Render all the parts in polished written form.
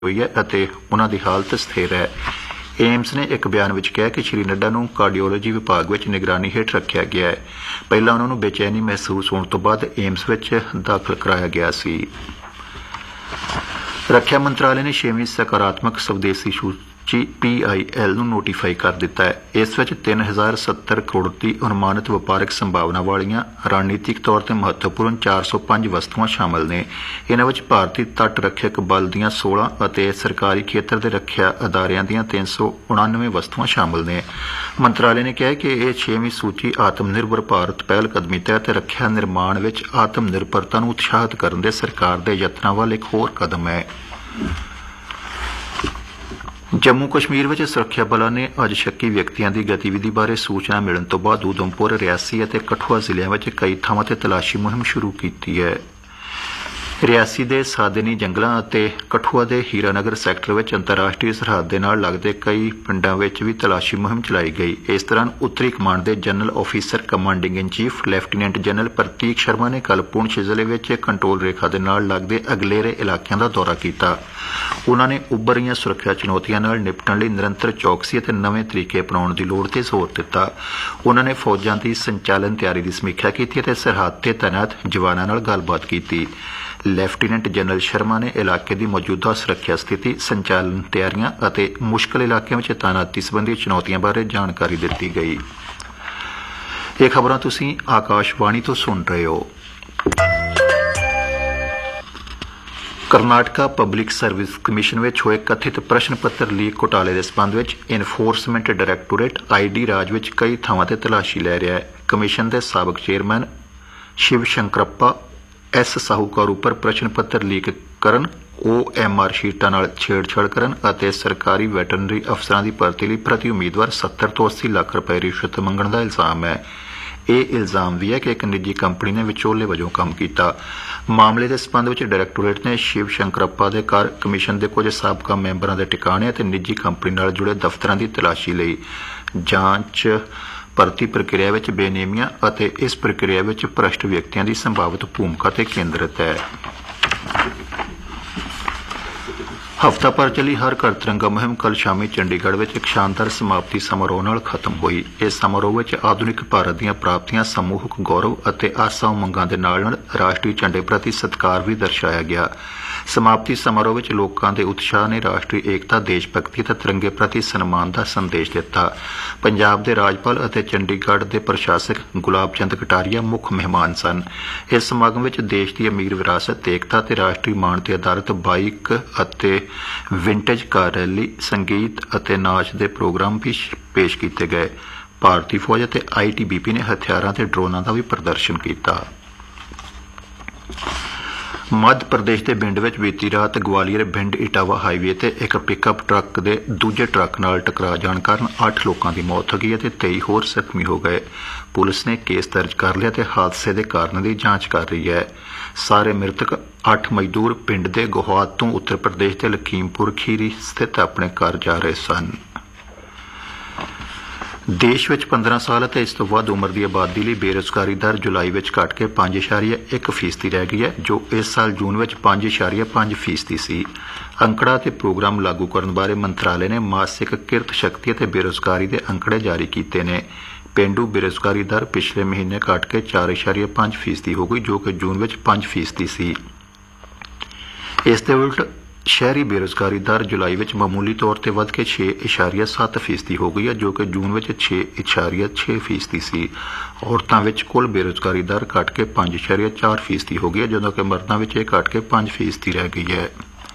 ਹੋਈ ਹੈ ਅਤੇ ਉਹਨਾਂ ਦੀ ਹਾਲਤ ਸਥਿਰ ਹੈ। ਏਮਸ ਨੇ ਇੱਕ ਬਿਆਨ ਵਿੱਚ ਕਿਹਾ ਕਿ ਸ਼੍ਰੀ ਨੱਡਾ ਨੂੰ ਕਾਰਡੀਓਲੋਜੀ ਵਿਭਾਗ ਵਿੱਚ ਨਿਗਰਾਨੀ ਹੇਠ ਰੱਖਿਆ ਗਿਆ ਹੈ। ਪਹਿਲਾਂ ਉਹਨਾਂ ਨੂੰ ਬੇਚੈਨੀ ਮਹਿਸੂਸ ਹੋਣ ਤੋਂ ਬਾਅਦ ਏਮਸ ਵਿੱਚ ਦਾਖਲ ਕਰਾਇਆ ਗਿਆ ਸੀ। ਰੱਖਿਆ ਮੰਤਰਾਲੇ ਨੇ 6ਵੀਂ ਸਕਾਰਾਤਮਕ ਸਵਦੇਸੀ ਸੂਚੀ PIL ਨੂੰ ਨੋਟੀਫਾਈ ਕਰ ਦਿੱਤਾ ਹੈ। ਇਸ ਵਿੱਚ 3070 ਕਰੋੜ ਦੀ ਅਨੁਮਾਨਿਤ ਵਪਾਰਕ ਸੰਭਾਵਨਾ ਵਾਲੀਆਂ ਰਣਨੀਤਿਕ ਤੌਰ ਤੇ ਮਹੱਤਵਪੂਰਨ 405 ਵਸਤੂਆਂ ਸ਼ਾਮਲ ਨੇ। ਇਹਨਾਂ ਵਿੱਚ ਭਾਰਤੀ ਤੱਟ ਰੱਖਿਅਕ ਬਲ ਦੀਆਂ 16 ਅਤੇ ਸਰਕਾਰੀ ਖੇਤਰ ਦੇ ਰੱਖਿਆ ਅਦਾਰਿਆਂ ਦੀਆਂ 399 ਵਸਤੂਆਂ ਸ਼ਾਮਲ ਨੇ। ਮੰਤਰਾਲੇ ਨੇ ਕਿਹਾ ਕਿ ਇਹ 6ਵੀਂ ਸੂਚੀ ਆਤਮ ਨਿਰਭਰ ਭਾਰਤ ਪਹਿਲ ਕਦਮੀ ਤਹਿਤ ਰੱਖਿਆ ਨਿਰਮਾਣ ਵਿੱਚ ਆਤਮ ਨਿਰਭਰਤਾ ਨੂੰ ਉਤਸ਼ਾਹਿਤ ਕਰਨ ਦੇ ਸਰਕਾਰ ਦੇ ਯਤਨਾਂ ਵੱਲ ਇੱਕ ਹੋਰ ਕਦਮ ਹੈ। ਜੰਮੂ ਕਸ਼ਮੀਰ ਵਿੱਚ ਸੁਰੱਖਿਆ ਬਲਾਂ ਨੇ ਅੱਜ ਸ਼ੱਕੀ ਵਿਅਕਤੀਆਂ ਦੀ ਗਤੀਵਿਧੀ ਬਾਰੇ ਸੂਚਨਾ ਮਿਲਣ ਤੋਂ ਬਾਅਦ ਉਧਮਪੁਰ, ਰਿਆਸੀ ਅਤੇ ਕਠੂਆ ਜ਼ਿਲ੍ਹਿਆਂ ਵਿੱਚ ਕਈ ਥਾਵਾਂ ਤੇ ਤਲਾਸ਼ੀ ਮੁਹਿੰਮ ਸ਼ੁਰੂ ਕੀਤੀ ਹੈ। ਰਿਆਸੀ ਦੇ ਸਾਦਨੀ ਜੰਗਲਾਂ ਅਤੇ ਕਠੂਆ ਦੇ ਹੀਰਾਨਗਰ ਸੈਕਟਰ ਵਿੱਚ ਅੰਤਰਰਾਸ਼ਟਰੀ ਸਰਹੱਦ ਦੇ ਨਾਲ ਲੱਗਦੇ ਕਈ ਪਿੰਡਾਂ ਵਿੱਚ ਵੀ ਤਲਾਸ਼ੀ ਮੁਹਿੰਮ ਚਲਾਈ ਗਈ। ਇਸ ਦੌਰਾਨ ਉੱਤਰੀ ਕਮਾਂਡ ਦੇ ਜਨਰਲ ਆਫੀਸਰ ਕਮਾਂਡਿੰਗ ਇਨ ਚੀਫ ਲੈਫਟੀਨੈਂਟ ਜਨਰਲ ਪ੍ਰਤੀਕ ਸ਼ਰਮਾ ਨੇ ਕੱਲ੍ਹ ਪੁੰਛ ਜ਼ਿਲ੍ਹੇ ਵਿੱਚ ਕੰਟਰੋਲ ਰੇਖਾ ਦੇ ਨਾਲ ਲੱਗਦੇ ਅਗਲੇਰੇ ਇਲਾਕਿਆਂ ਦਾ ਦੌਰਾ ਕੀਤਾ। ਉਨ੍ਹਾਂ ਨੇ ਉੱਭਰ ਰਹੀਆਂ ਸੁਰੱਖਿਆ ਚੁਣੌਤੀਆਂ ਨਾਲ ਨਿਪਟਣ ਲਈ ਨਿਰੰਤਰ ਚੌਕਸੀ ਅਤੇ ਨਵੇਂ ਤਰੀਕੇ ਅਪਣਾਉਣ ਦੀ ਲੋੜ ਤੇ ਜ਼ੋਰ ਦਿੱਤਾ। ਉਨ੍ਹਾਂ ਨੇ ਫੌਜਾਂ ਦੀ ਸੰਚਾਲਨ ਤਿਆਰੀ ਦੀ ਸਮੀਖਿਆ ਕੀਤੀ ਅਤੇ ਸਰਹੱਦ ਤੇ ਤੈਨਾਤ ਜਵਾਨਾਂ ਨਾਲ ਗੱਲਬਾਤ ਕੀਤੀ। ਲੈਫਟੀਨੈਂਟ ਜਨਰਲ ਸ਼ਰਮਾ ਨੇ ਇਲਾਕੇ ਦੀ ਮੌਜੂਦਾ ਸੁਰੱਖਿਆ ਸਥਿਤੀ, ਸੰਚਾਲਨ ਤਿਆਰੀਆਂ ਅਤੇ ਮੁਸ਼ਕਲ ਇਲਾਕਿਆਂ ਵਿੱਚ ਤਾਇਨਾਤੀ ਸੰਬੰਧੀ ਚੁਣੌਤੀਆਂ ਬਾਰੇ ਜਾਣਕਾਰੀ ਦਿੱਤੀ ਗਈ। ਇਹ ਖਬਰਾਂ ਤੁਸੀਂ ਆਕਾਸ਼ਵਾਣੀ ਤੋਂ ਸੁਣ ਰਹੇ ਹੋ। ਕਰਨਾਟਕਾ ਪਬਲਿਕ ਸਰਵਿਸ ਕਮਿਸ਼ਨ ਵਿੱਚ ਹੋਏ ਕਥਿਤ ਪ੍ਰਸ਼ਨ ਪੱਤਰ ਲੀਕ ਘੁਟਾਲੇ ਦੇ ਸਬੰਧ ਵਿੱਚ ਇਨਫੋਰਸਮੈਂਟ ਡਾਇਰੈਕਟੋਰੇਟ ID ਰਾਜ ਵਿੱਚ ਕਈ ਥਾਵਾਂ ਤੇ ਤਲਾਸ਼ੀ ਲੈ ਰਿਹਾ ਹੈ। ਕਮਿਸ਼ਨ ਦੇ ਸਾਬਕ ਚੇਅਰਮੈਨ ਸ਼ਿਵ ਸ਼ੰਕਰੱਪਾ S ਸਾਹੂਕਾਰ ਉੱਪਰ ਪ੍ਰਸ਼ਨ ਪੱਤਰ ਲੀਕ ਕਰਨ, OMR ਸ਼ੀਟਾਂ ਨਾਲ ਛੇੜਛਾੜ ਕਰਨ ਅਤੇ ਸਰਕਾਰੀ ਵੈਟਰਨਰੀ ਅਫਸਰਾਂ ਦੀ ਭਰਤੀ ਲਈ ਪ੍ਰਤੀ ਉਮੀਦਵਾਰ 70 ਤੋਂ 80 ਲੱਖ ਰੁਪਏ ਰਿਸ਼ਵਤ ਮੰਗਣ ਦਾ ਇਲਜ਼ਾਮ ਹੈ। ਇਹ ਇਲਜ਼ਾਮ ਵੀ ਹੈ ਕਿ ਇੱਕ ਨਿੱਜੀ ਕੰਪਨੀ ਨੇ ਵਿਚੋਲੇ ਵਜੋਂ ਕੰਮ ਕੀਤਾ। ਮਾਮਲੇ ਦੇ ਸਬੰਧ ਵਿੱਚ ਡਾਇਰੈਕਟੋਰੇਟ ਨੇ ਸ਼ਿਵ ਸ਼ੰਕਰੱਪਾ ਦੇ ਘਰ, ਕਮਿਸ਼ਨ ਦੇ ਕੁਝ ਸਾਬਕਾ ਮੈਂਬਰਾਂ ਦੇ ਟਿਕਾਣੇ ਅਤੇ ਨਿੱਜੀ ਕੰਪਨੀ ਨਾਲ ਜੁੜੇ ਦਫ਼ਤਰਾਂ ਦੀ ਤਲਾਸ਼ੀ ਲਈ। ਜਾਂਚ ਭਰਤੀ ਪ੍ਰਕਿਰਿਆ ਵਿੱਚ ਬੇਨੇਮੀਆਂ ਅਤੇ ਇਸ ਪ੍ਰਕਿਰਿਆ ਵਿੱਚ ਭ੍ਰਸ਼ਟ ਵਿਅਕਤੀਆਂ ਦੀ ਸੰਭਾਵਿਤ ਭੂਮਿਕਾ ਤੇ ਕੇਂਦਰਿਤ ਹੈ। ਹਫ਼ਤਾ ਭਰ ਚੱਲੀ ਹਰ ਘਰ ਤਿਰੰਗਾ ਮੁਹਿੰਮ ਕੱਲ੍ਹ ਸ਼ਾਮੀ ਚੰਡੀਗੜ੍ਹ ਵਿੱਚ ਇੱਕ ਸ਼ਾਨਦਾਰ ਸਮਾਪਤੀ ਸਮਾਰੋਹ ਨਾਲ ਖਤਮ ਹੋਈ। ਇਸ ਸਮਾਰੋਹ ਵਿੱਚ ਆਧੁਨਿਕ ਭਾਰਤ ਦੀਆਂ ਪ੍ਰਾਪਤੀਆਂ, ਸਮੂਹਕ ਗੌਰਵ ਅਤੇ ਆਸਾਂ ਉਮੰਗਾਂ ਦੇ ਨਾਲ ਰਾਸ਼ਟਰੀ ਝੰਡੇ ਪ੍ਰਤੀ ਸਤਿਕਾਰ ਵੀ ਦਰਸਾਇਆ ਗਿਆ। ਸਮਾਪਤੀ ਸਮਾਰੋਹ ਵਿੱਚ ਲੋਕਾਂ ਦੇ ਉਤਸ਼ਾਹ ਨੇ ਰਾਸ਼ਟਰੀ ਏਕਤਾ, ਦੇਸ਼ ਭਗਤੀ ਅਤੇ ਤਿਰੰਗੇ ਪ੍ਰਤੀ ਸਨਮਾਨ ਦਾ ਸੰਦੇਸ਼ ਦਿੱਤਾ। ਪੰਜਾਬ ਦੇ ਰਾਜਪਾਲ ਅਤੇ ਚੰਡੀਗੜ੍ਹ ਦੇ ਪ੍ਰਸ਼ਾਸਕ ਗੁਲਾਬ ਚੰਦ ਕਟਾਰੀਆ ਮੁੱਖ ਮਹਿਮਾਨ ਸਨ। ਇਸ ਸਮਾਗਮ ਵਿੱਚ ਦੇਸ਼ ਦੀ ਅਮੀਰ ਵਿਰਾਸਤ, ਏਕਤਾ ਅਤੇ ਰਾਸ਼ਟਰੀ ਮਾਣ ਤੇ ਆਧਾਰਿਤ ਬਾਈਕ ਅਤੇ ਵਿੰਟੇਜ ਕਾਰ ਰੈਲੀ, ਸੰਗੀਤ ਅਤੇ ਨਾਚ ਦੇ ਪ੍ਰੋਗਰਾਮ ਵੀ ਪੇਸ਼ ਕੀਤੇ ਗਏ। ਭਾਰਤੀ ਫੌਜ ਅਤੇ ITBP ਨੇ ਹਥਿਆਰਾਂ ਤੇ ਡਰੋਨਾਂ ਦਾ ਵੀ ਪ੍ਰਦਰਸ਼ਨ ਕੀਤਾ। ਮੱਧ ਪ੍ਰਦੇਸ਼ ਦੇ ਬਿੰਡ ਵਿੱਚ ਬੀਤੀ ਰਾਤ ਗਵਾਲੀਅਰ ਬਿੰਡ ਇਟਾਵਾ ਹਾਈਵੇ ਤੇ ਇੱਕ ਪਿਕਅਪ ਟਰੱਕ ਦੇ ਦੂਜੇ ਟਰੱਕ ਨਾਲ ਟਕਰਾ ਜਾਣ ਕਾਰਨ 8 ਲੋਕਾਂ ਦੀ ਮੌਤ ਹੋ ਗਈ ਅਤੇ 23 ਹੋਰ ਜ਼ਖਮੀ ਹੋ ਗਏ। ਪੁਲਿਸ ਨੇ ਕੇਸ ਦਰਜ ਕਰ ਲਿਆ ਤੇ ਹਾਦਸੇ ਦੇ ਕਾਰਨਾਂ ਦੀ ਜਾਂਚ ਕਰ ਰਹੀ ਹੈ। ਸਾਰੇ ਮ੍ਰਿਤਕ 8 ਮਜ਼ਦੂਰ ਪਿੰਡ ਦੇ ਗੋਹਾਤ ਤੋਂ ਉੱਤਰ ਪ੍ਰਦੇਸ਼ ਦੇ ਲਖੀਮਪੁਰ ਖੀਰੀ ਸਥਿਤ ਆਪਣੇ ਘਰ ਜਾ ਰਹੇ ਸਨ। ਦੇਸ਼ ਵਿੱਚ 15 ਸਾਲ ਅਤੇ ਇਸ ਤੋਂ ਵੱਧ ਉਮਰ ਦੀ ਆਬਾਦੀ ਲਈ ਬੇਰੁਜ਼ਗਾਰੀ ਦਰ ਜੁਲਾਈ ਵਿੱਚ ਘਟ ਕੇ 5.1% ਰਹਿ ਗਈ ਹੈ, ਜੋ ਇਸ ਸਾਲ ਜੂਨ ਵਿੱਚ 5.5% ਸੀ। ਅੰਕੜਾ ਅਤੇ ਪ੍ਰੋਗਰਾਮ ਲਾਗੂ ਕਰਨ ਬਾਰੇ ਮੰਤਰਾਲੇ ਨੇ ਮਾਸਿਕ ਕਿਰਤ ਸ਼ਕਤੀ ਅਤੇ ਬੇਰੁਜ਼ਗਾਰੀ ਦੇ ਅੰਕੜੇ ਜਾਰੀ ਕੀਤੇ ਨੇ। ਪੇਂਡੂ ਬੇਰੁਜ਼ਗਾਰੀ ਦਰ ਪਿਛਲੇ ਮਹੀਨੇ ਘਟ ਕੇ 4.5% ਹੋ ਗਈ, ਜੋ ਕਿ ਜੂਨ ਵਿੱਚ 5% ਸੀ। ਇਸ ਦੇ ਉਲਟ ਸ਼ਹਿਰੀ ਬੇਰੁਜ਼ਗਾਰੀ ਦਰ ਜੁਲਾਈ ਵਿੱਚ ਮਾਮੂਲੀ ਤੌਰ ਤੇ ਵੱਧ ਕੇ 6.7% ਹੋ ਗਈ ਹੈ, ਜੋ ਕਿ ਜੂਨ ਵਿੱਚ 6.6% ਸੀ। ਔਰਤਾਂ ਵਿੱਚ ਕੁੱਲ ਬੇਰੁਜ਼ਗਾਰੀ ਦਰ ਘਟ ਕੇ 5.4% ਹੋ ਗਈ ਹੈ, ਜਦੋਂ ਕਿ ਮਰਦਾਂ ਵਿੱਚ ਇਹ ਘਟ ਕੇ 5% ਰਹਿ ਗਈ ਹੈ।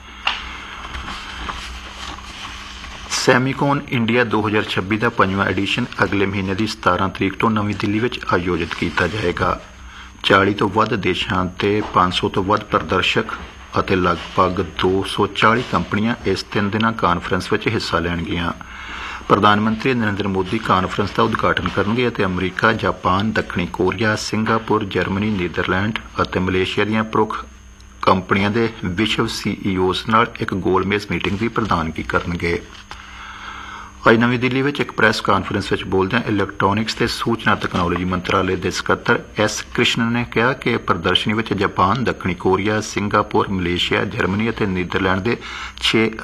ਸੈਮੀਕੋਨ ਇੰਡੀਆ 2026 ਦਾ 5ਵਾਂ ਐਡੀਸ਼ਨ ਅਗਲੇ ਮਹੀਨੇ ਦੀ 17 ਤਰੀਕ ਤੋਂ ਨਵੀਂ ਦਿੱਲੀ ਵਿੱਚ ਆਯੋਜਿਤ ਕੀਤਾ ਜਾਏਗਾ। 40 ਤੋਂ ਵੱਧ ਦੇਸ਼ਾਂ ਤੇ 500 ਤੋਂ ਵੱਧ ਪ੍ਰਦਰਸ਼ਕ ਅਤੇ ਲਗਭਗ 240 ਕੰਪਨੀਆਂ ਇਸ 3 ਦਿਨਾਂ ਕਾਨਫਰੰਸ ਵਿੱਚ ਹਿੱਸਾ ਲੈਣਗੀਆਂ। ਪ੍ਰਧਾਨ ਮੰਤਰੀ ਨਰਿੰਦਰ ਮੋਦੀ ਕਾਨਫਰੰਸ ਦਾ ਉਦਘਾਟਨ ਕਰਨਗੇ ਅਤੇ ਅਮਰੀਕਾ, ਜਾਪਾਨ, ਦੱਖਣੀ ਕੋਰੀਆ, ਸਿੰਗਾਪੁਰ, ਜਰਮਨੀ, ਨੀਦਰਲੈਂਡ ਅਤੇ ਮਲੇਸ਼ੀਆ ਦੀਆਂ ਪ੍ਰਮੁੱਖ ਕੰਪਨੀਆਂ ਦੇ ਵਿਸ਼ਵ CEOs ਨਾਲ ਇੱਕ ਗੋਲਮੇਜ਼ ਮੀਟਿੰਗ ਦੀ ਪ੍ਰਧਾਨਗੀ ਕਰਨਗੇ। ਅੱਜ ਨਵੀਂ ਦਿੱਲੀ ਵਿੱਚ ਇੱਕ ਪ੍ਰੈਸ ਕਾਨਫਰੰਸ ਵਿੱਚ ਬੋਲਦਿਆਂ ਇਲੈਕਟ੍ਰਾਨਿਕਸ ਤੇ ਸੂਚਨਾ ਤਕਨਾਲੋਜੀ ਮੰਤਰਾਲੇ ਦੇ ਸਕੱਤਰ ਐਸ ਕ੍ਰਿਸ਼ਨਨ ਨੇ ਕਿਹਾ ਕਿ ਪ੍ਰਦਰਸ਼ਨੀ ਵਿੱਚ ਜਾਪਾਨ, ਦੱਖਣੀ ਕੋਰੀਆ, ਸਿੰਗਾਪੁਰ, ਮਲੇਸ਼ੀਆ, ਜਰਮਨੀ ਅਤੇ ਨੀਦਰਲੈਂਡ ਦੇ 6